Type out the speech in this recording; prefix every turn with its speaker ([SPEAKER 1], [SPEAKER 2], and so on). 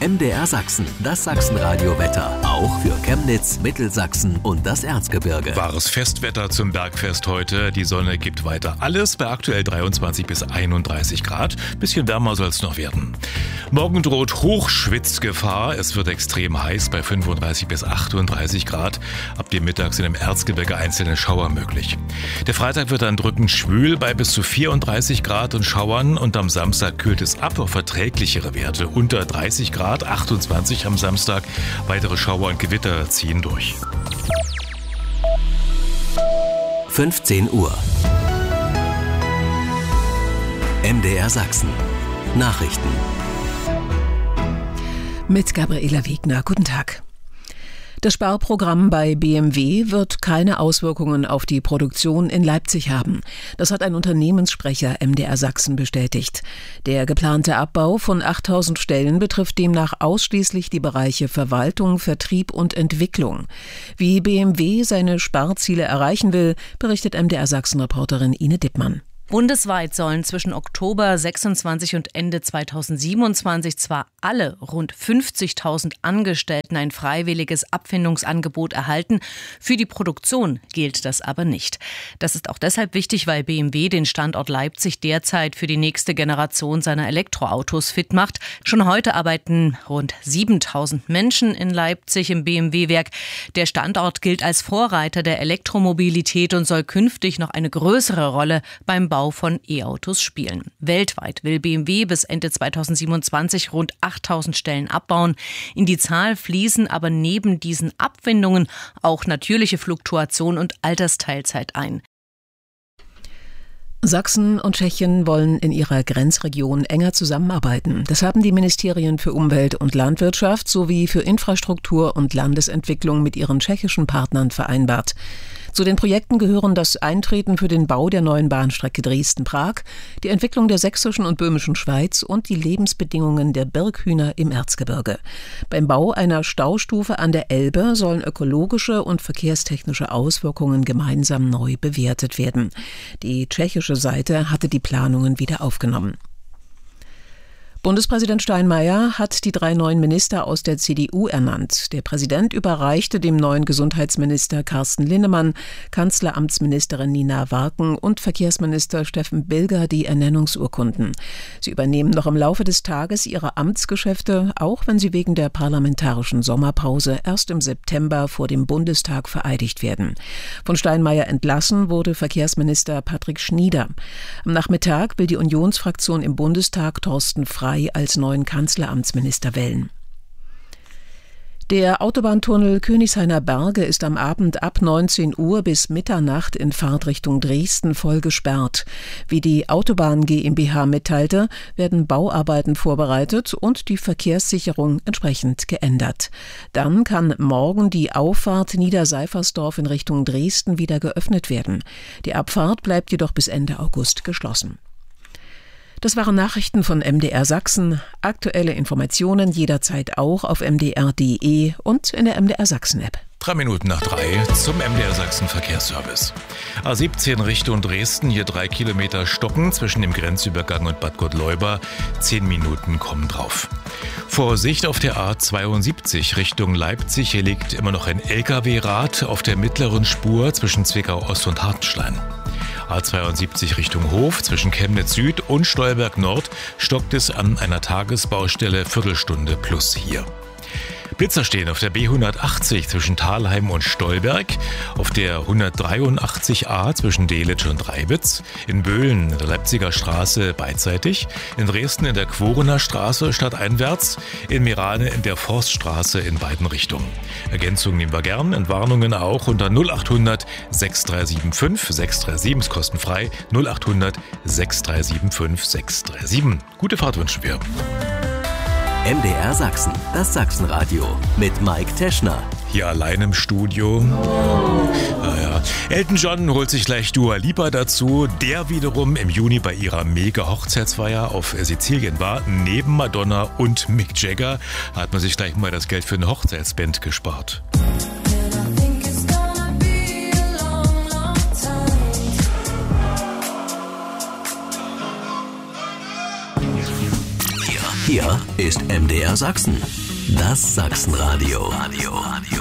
[SPEAKER 1] MDR Sachsen, das Sachsenradio-Wetter. Auch für Chemnitz, Mittelsachsen und das Erzgebirge.
[SPEAKER 2] Wahres Festwetter zum Bergfest heute. Die Sonne gibt weiter alles bei aktuell 23 bis 31 Grad. Bisschen wärmer soll es noch werden. Morgen droht Hochschwitzgefahr. Es wird extrem heiß bei 35 bis 38 Grad. Ab dem Mittag sind im Erzgebirge einzelne Schauer möglich. Der Freitag wird dann drückend schwül bei bis zu 34 Grad und Schauern. Und am Samstag kühlt es ab auf verträglichere Werte unter 30 Grad. 28 am Samstag. Weitere Schauer und Gewitter ziehen durch.
[SPEAKER 1] 15 Uhr. MDR Sachsen. Nachrichten.
[SPEAKER 3] Mit Gabriela Wegner. Guten Tag. Das Sparprogramm bei BMW wird keine Auswirkungen auf die Produktion in Leipzig haben. Das hat ein Unternehmenssprecher MDR Sachsen bestätigt. Der geplante Abbau von 8.000 Stellen betrifft demnach ausschließlich die Bereiche Verwaltung, Vertrieb und Entwicklung. Wie BMW seine Sparziele erreichen will, berichtet MDR Sachsen-Reporterin Ine Dippmann.
[SPEAKER 4] Bundesweit sollen zwischen Oktober 26 und Ende 2027 zwar alle rund 50.000 Angestellten ein freiwilliges Abfindungsangebot erhalten, für die Produktion gilt das aber nicht. Das ist auch deshalb wichtig, weil BMW den Standort Leipzig derzeit für die nächste Generation seiner Elektroautos fit macht. Schon heute arbeiten rund 7.000 Menschen in Leipzig im BMW-Werk. Der Standort gilt als Vorreiter der Elektromobilität und soll künftig noch eine größere Rolle beim Bau von E-Autos spielen. Weltweit will BMW bis Ende 2027 rund 8.000 Stellen abbauen. In die Zahl fließen aber neben diesen Abfindungen auch natürliche Fluktuation und Altersteilzeit ein.
[SPEAKER 3] Sachsen und Tschechien wollen in ihrer Grenzregion enger zusammenarbeiten. Das haben die Ministerien für Umwelt und Landwirtschaft sowie für Infrastruktur und Landesentwicklung mit ihren tschechischen Partnern vereinbart. Zu den Projekten gehören das Eintreten für den Bau der neuen Bahnstrecke Dresden-Prag, die Entwicklung der sächsischen und böhmischen Schweiz und die Lebensbedingungen der Birkhühner im Erzgebirge. Beim Bau einer Staustufe an der Elbe sollen ökologische und verkehrstechnische Auswirkungen gemeinsam neu bewertet werden. Die tschechische Seite hatte die Planungen wieder aufgenommen. Bundespräsident Steinmeier hat die 3 neuen Minister aus der CDU ernannt. Der Präsident überreichte dem neuen Gesundheitsminister Carsten Linnemann, Kanzleramtsministerin Nina Warken und Verkehrsminister Steffen Bilger die Ernennungsurkunden. Sie übernehmen noch im Laufe des Tages ihre Amtsgeschäfte, auch wenn sie wegen der parlamentarischen Sommerpause erst im September vor dem Bundestag vereidigt werden. Von Steinmeier entlassen wurde Verkehrsminister Patrick Schnieder. Am Nachmittag will die Unionsfraktion im Bundestag Thorsten Frey als neuen Kanzleramtsminister wählen. Der Autobahntunnel Königshainer Berge ist am Abend ab 19 Uhr bis Mitternacht in Fahrtrichtung Dresden voll gesperrt. Wie die Autobahn GmbH mitteilte, werden Bauarbeiten vorbereitet und die Verkehrssicherung entsprechend geändert. Dann kann morgen die Auffahrt Niederseifersdorf in Richtung Dresden wieder geöffnet werden. Die Abfahrt bleibt jedoch bis Ende August geschlossen. Das waren Nachrichten von MDR Sachsen. Aktuelle Informationen jederzeit auch auf mdr.de und in der MDR Sachsen-App.
[SPEAKER 2] 3 Minuten nach 3 zum MDR Sachsen Verkehrsservice. A17 Richtung Dresden, hier 3 Kilometer stocken zwischen dem Grenzübergang und Bad Gottleuba. 10 Minuten kommen drauf. Vorsicht auf der A72 Richtung Leipzig. Hier liegt immer noch ein LKW-Rad auf der mittleren Spur zwischen Zwickau Ost und Hartenstein. A72 Richtung Hof zwischen Chemnitz Süd und Stolberg Nord stockt es an einer Tagesbaustelle Viertelstunde plus hier. Blitzer stehen auf der B180 zwischen Thalheim und Stolberg, auf der 183a zwischen Delitzsch und Reibitz, in Böhlen in der Leipziger Straße beidseitig, in Dresden in der Quorener Straße stadteinwärts, in Mirane in der Forststraße in beiden Richtungen. Ergänzungen nehmen wir gern, Entwarnungen auch unter 0800 6375 637, ist kostenfrei, 0800 6375 637. Gute Fahrt wünschen wir.
[SPEAKER 1] MDR Sachsen, das Sachsenradio mit Mike Teschner.
[SPEAKER 2] Hier allein im Studio. Naja. Elton John holt sich gleich Dua Lipa dazu. Der wiederum im Juni bei ihrer Mega-Hochzeitsfeier auf Sizilien war. Neben Madonna und Mick Jagger hat man sich gleich mal das Geld für eine Hochzeitsband gespart.
[SPEAKER 1] Hier ist MDR Sachsen. Das Sachsenradio.